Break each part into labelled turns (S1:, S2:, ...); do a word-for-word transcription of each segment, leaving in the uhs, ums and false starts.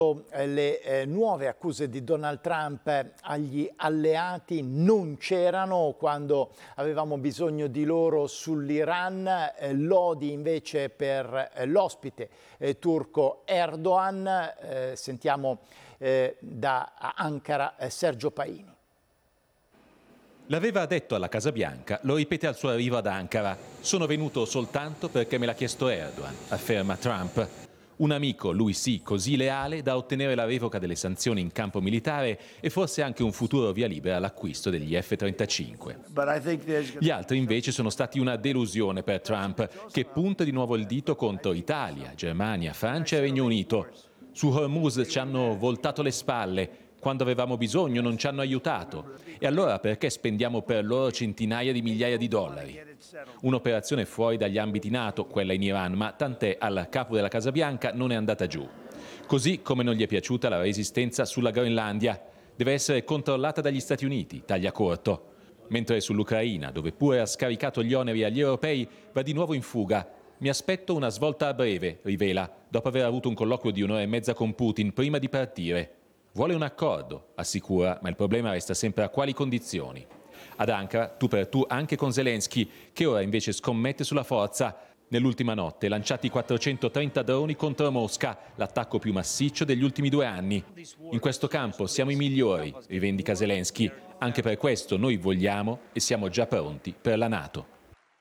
S1: Le eh, nuove accuse di Donald Trump eh, agli alleati non c'erano quando avevamo bisogno di loro sull'Iran, eh, lodi invece per eh, l'ospite eh, turco Erdogan. Eh, sentiamo eh, da Ankara eh, Sergio Paini.
S2: L'aveva detto alla Casa Bianca, lo ripete al suo arrivo ad Ankara. Sono venuto soltanto perché me l'ha chiesto Erdogan, afferma Trump. Un amico, lui sì, così leale da ottenere la revoca delle sanzioni in campo militare e forse anche un futuro via libera all'acquisto degli F trentacinque. Gli altri invece sono stati una delusione per Trump, che punta di nuovo il dito contro Italia, Germania, Francia e Regno Unito. Su Hormuz ci hanno voltato le spalle. Quando avevamo bisogno non ci hanno aiutato. E allora perché spendiamo per loro centinaia di migliaia di dollari? Un'operazione fuori dagli ambiti NATO, quella in Iran, ma tant'è, al capo della Casa Bianca non è andata giù. Così come non gli è piaciuta la resistenza sulla Groenlandia. Deve essere controllata dagli Stati Uniti, taglia corto. Mentre sull'Ucraina, dove pure ha scaricato gli oneri agli europei, va di nuovo in fuga. Mi aspetto una svolta a breve, rivela, dopo aver avuto un colloquio di un'ora e mezza con Putin prima di partire. Vuole un accordo, assicura, ma il problema resta sempre a quali condizioni. Ad Ankara, tu per tu anche con Zelensky, che ora invece scommette sulla forza. Nell'ultima notte lanciati quattrocentotrenta droni contro Mosca, l'attacco più massiccio degli ultimi due anni. In questo campo siamo i migliori, rivendica Zelensky. Anche per questo noi vogliamo e siamo già pronti per la NATO.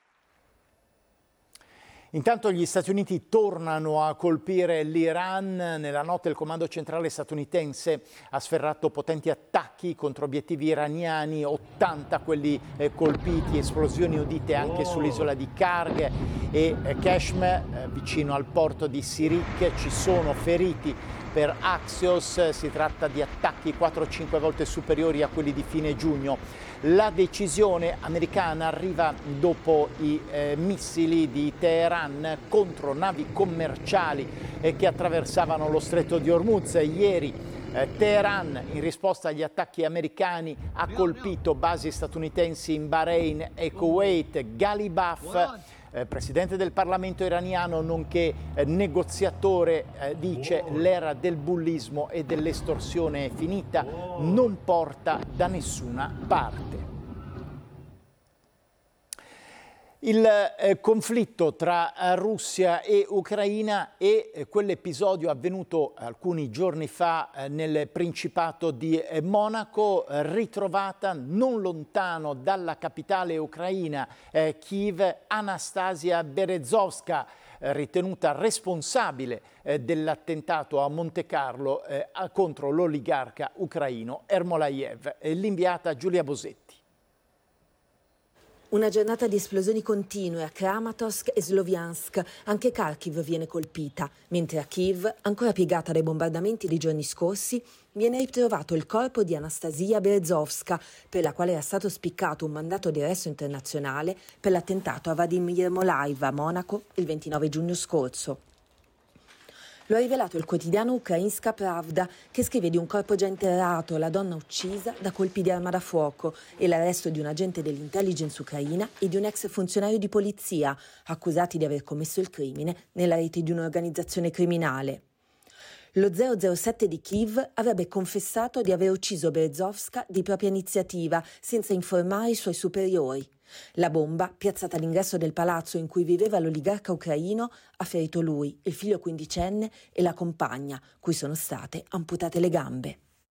S1: Intanto gli Stati Uniti tornano a colpire l'Iran. Nella notte il comando centrale statunitense ha sferrato potenti attacchi contro obiettivi iraniani, ottanta quelli eh, colpiti, esplosioni udite anche sull'isola di Karg e eh, Qeshm, eh, vicino al porto di Sirik. Ci sono feriti per Axios, si tratta di attacchi quattro cinque volte superiori a quelli di fine giugno. La decisione americana arriva dopo i eh, missili di Teheran contro navi commerciali eh, che attraversavano lo stretto di Hormuz. Ieri eh, Teheran, in risposta agli attacchi americani, ha colpito basi statunitensi in Bahrain e Kuwait. Ghalibaf, Eh, presidente del Parlamento iraniano nonché eh, negoziatore, eh, dice l'era del bullismo e dell'estorsione è finita, non porta da nessuna parte. Il eh, conflitto tra eh, Russia e Ucraina e eh, quell'episodio avvenuto alcuni giorni fa eh, nel Principato di eh, Monaco, eh, ritrovata non lontano dalla capitale ucraina eh, Kiev, Anastasia Berezovska, eh, ritenuta responsabile eh, dell'attentato a Monte Carlo eh, contro l'oligarca ucraino Ermolayev. Eh, l'inviata Giulia Bosetti.
S3: Una giornata di esplosioni continue a Kramatorsk e Sloviansk. Anche Kharkiv viene colpita, mentre a Kiev, ancora piegata dai bombardamenti dei giorni scorsi, viene ritrovato il corpo di Anastasia Berezovska, per la quale era stato spiccato un mandato di arresto internazionale per l'attentato a Vadim Yermolaev a Monaco il ventinove giugno scorso. Lo ha rivelato il quotidiano Ukrainska Pravda, che scrive di un corpo già interrato, la donna uccisa da colpi di arma da fuoco e l'arresto di un agente dell'intelligence ucraina e di un ex funzionario di polizia, accusati di aver commesso il crimine nella rete di un'organizzazione criminale. Lo zero zero sette di Kiev avrebbe confessato di aver ucciso Berezovska di propria iniziativa, senza informare i suoi superiori. La bomba, piazzata all'ingresso del palazzo in cui viveva l'oligarca ucraino, ha ferito lui, il figlio quindicenne e la compagna, cui sono state amputate le gambe.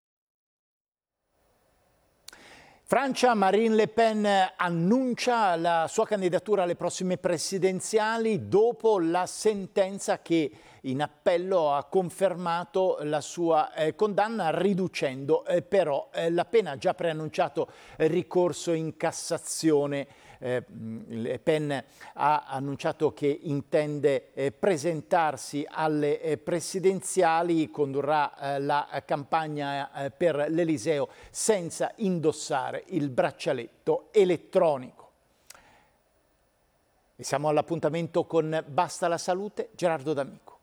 S1: Francia, Marine Le Pen annuncia la sua candidatura alle prossime presidenziali dopo la sentenza che in appello ha confermato la sua eh, condanna, riducendo eh, però eh, la pena. Ha già preannunciato eh, ricorso in Cassazione. Eh, Le Pen ha annunciato che intende eh, presentarsi alle eh, presidenziali, condurrà eh, la campagna eh, per l'Eliseo senza indossare il braccialetto elettronico. E siamo all'appuntamento con Basta la Salute, Gerardo D'Amico.